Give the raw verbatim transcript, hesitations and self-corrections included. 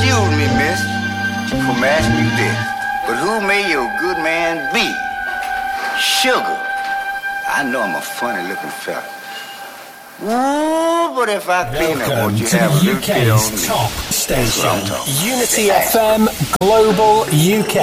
excuse me, miss, from asking you this, but who may your good man be? Sugar. I know I'm a funny-looking fella. Ooh, but if I clean up what you have a little bit on me. Top station, Unity F M Global U K.